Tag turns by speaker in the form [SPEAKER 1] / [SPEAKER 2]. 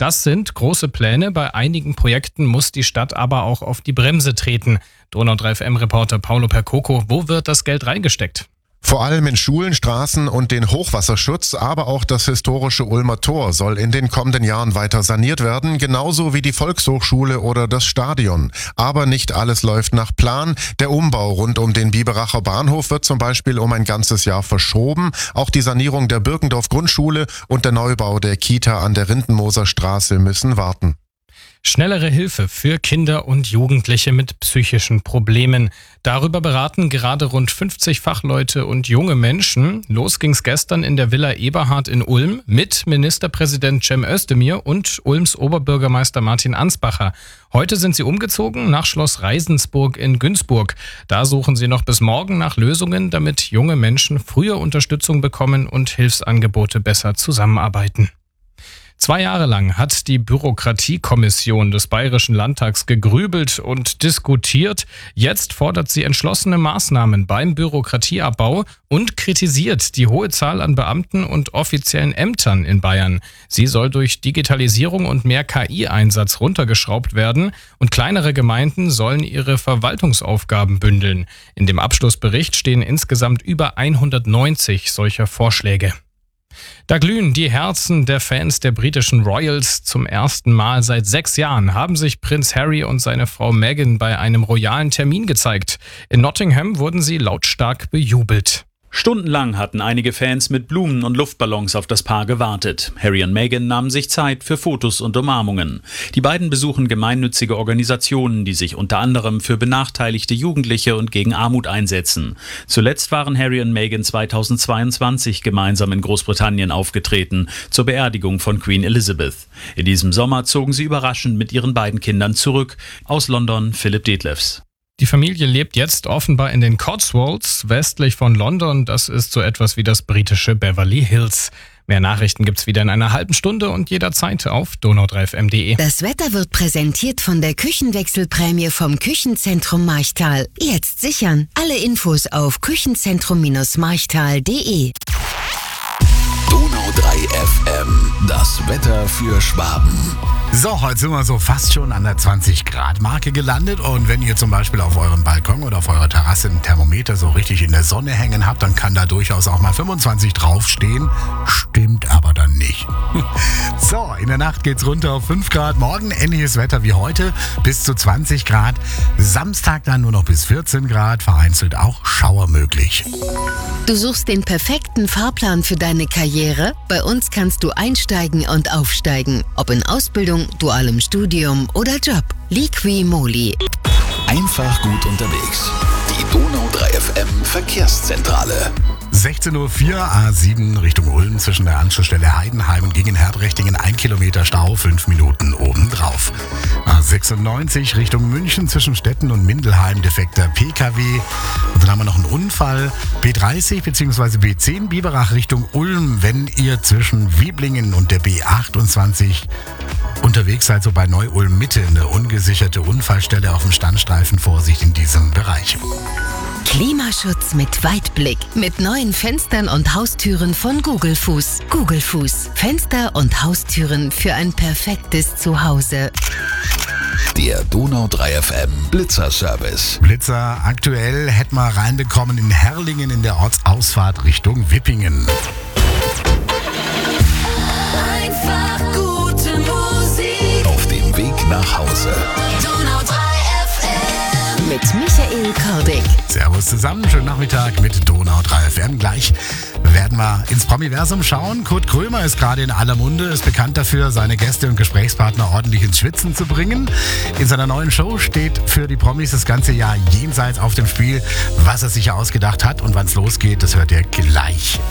[SPEAKER 1] Das sind große Pläne. Bei einigen Projekten muss die Stadt aber auch auf die Bremse treten. Donau 3 FM-Reporter Paolo Percoco, wo wird das Geld reingesteckt?
[SPEAKER 2] Vor allem in Schulen, Straßen und den Hochwasserschutz, aber auch das historische Ulmer Tor soll in den kommenden Jahren weiter saniert werden, genauso wie die Volkshochschule oder das Stadion. Aber nicht alles läuft nach Plan. Der Umbau rund um den Biberacher Bahnhof wird zum Beispiel um ein ganzes Jahr verschoben. Auch die Sanierung der Birkendorf-Grundschule und der Neubau der Kita an der Rindenmoser Straße müssen warten.
[SPEAKER 1] Schnellere Hilfe für Kinder und Jugendliche mit psychischen Problemen. Darüber beraten gerade rund 50 Fachleute und junge Menschen. Los ging's gestern in der Villa Eberhard in Ulm mit Ministerpräsident Cem Özdemir und Ulms Oberbürgermeister Martin Ansbacher. Heute sind sie umgezogen nach Schloss Reisensburg in Günzburg. Da suchen sie noch bis morgen nach Lösungen, damit junge Menschen früher Unterstützung bekommen und Hilfsangebote besser zusammenarbeiten. 2 Jahre lang hat die Bürokratiekommission des Bayerischen Landtags gegrübelt und diskutiert. Jetzt fordert sie entschlossene Maßnahmen beim Bürokratieabbau und kritisiert die hohe Zahl an Beamten und offiziellen Ämtern in Bayern. Sie soll durch Digitalisierung und mehr KI-Einsatz runtergeschraubt werden und kleinere Gemeinden sollen ihre Verwaltungsaufgaben bündeln. In dem Abschlussbericht stehen insgesamt über 190 solcher Vorschläge. Da glühen die Herzen der Fans der britischen Royals. Zum ersten Mal seit 6 Jahren haben sich Prinz Harry und seine Frau Meghan bei einem royalen Termin gezeigt. In Nottingham wurden sie lautstark bejubelt.
[SPEAKER 3] Stundenlang hatten einige Fans mit Blumen und Luftballons auf das Paar gewartet. Harry und Meghan nahmen sich Zeit für Fotos und Umarmungen. Die beiden besuchen gemeinnützige Organisationen, die sich unter anderem für benachteiligte Jugendliche und gegen Armut einsetzen. Zuletzt waren Harry und Meghan 2022 gemeinsam in Großbritannien aufgetreten, zur Beerdigung von Queen Elizabeth. In diesem Sommer zogen sie überraschend mit ihren beiden Kindern zurück. Aus London Philipp Detlefs.
[SPEAKER 1] Die Familie lebt jetzt offenbar in den Cotswolds, westlich von London. Das ist so etwas wie das britische Beverly Hills. Mehr Nachrichten gibt's wieder in einer halben Stunde und jederzeit auf donau3fm.de.
[SPEAKER 4] Das Wetter wird präsentiert von der Küchenwechselprämie vom Küchenzentrum Marchtal. Jetzt sichern. Alle Infos auf küchenzentrum-marchtal.de.
[SPEAKER 5] Donau 3 FM, das Wetter für Schwaben.
[SPEAKER 6] So, heute sind wir so fast schon an der 20-Grad-Marke gelandet und wenn ihr zum Beispiel auf eurem Balkon oder auf eurer Terrasse ein Thermometer so richtig in der Sonne hängen habt, dann kann da durchaus auch mal 25 draufstehen. Stimmt aber dann nicht. So, in der Nacht geht's runter auf 5 Grad. Morgen ähnliches Wetter wie heute, bis zu 20 Grad. Samstag dann nur noch bis 14 Grad, vereinzelt auch Schauer möglich.
[SPEAKER 4] Du suchst den perfekten Fahrplan für deine Karriere? Bei uns kannst du einsteigen und aufsteigen. Ob in Ausbildung, dualem Studium oder Job. Liqui-Moly.
[SPEAKER 5] Einfach gut unterwegs. Die Donau 3 FM Verkehrszentrale.
[SPEAKER 6] 16.04 Uhr, A7 Richtung Ulm zwischen der Anschlussstelle Heidenheim und gegen Herbrechtingen 1 Kilometer Stau, 5 Minuten obendrauf. A96 Richtung München zwischen Stetten und Mindelheim defekter PKW. Und dann haben wir noch einen Unfall. B30 bzw. B10 Biberach Richtung Ulm, wenn ihr zwischen Wieblingen und der B28 unterwegs seid, so bei Neu-Ulm Mitte, eine ungesicherte Unfallstelle auf dem Standstreifen. Vorsicht in diesem Bereich.
[SPEAKER 4] Klimaschutz mit Weitblick. Mit neuen Fenstern und Haustüren von Gugelfuß. Gugelfuß. Fenster und Haustüren für ein perfektes Zuhause.
[SPEAKER 5] Der Donau 3 FM Blitzer-Service.
[SPEAKER 6] Blitzer aktuell hätten wir reinbekommen in Herrlingen in der Ortsausfahrt Richtung Wippingen.
[SPEAKER 7] Einfach gute Musik.
[SPEAKER 5] Auf dem Weg nach Hause.
[SPEAKER 7] Donau 3 FM.
[SPEAKER 4] Mit Michael Kordick.
[SPEAKER 6] Servus zusammen, schönen Nachmittag mit Donau 3 FM. Gleich werden wir ins Promiversum schauen. Kurt Krömer ist gerade in aller Munde, ist bekannt dafür, seine Gäste und Gesprächspartner ordentlich ins Schwitzen zu bringen. In seiner neuen Show steht für die Promis das ganze Jahr jenseits auf dem Spiel. Was er sich ausgedacht hat und wann es losgeht, das hört ihr gleich.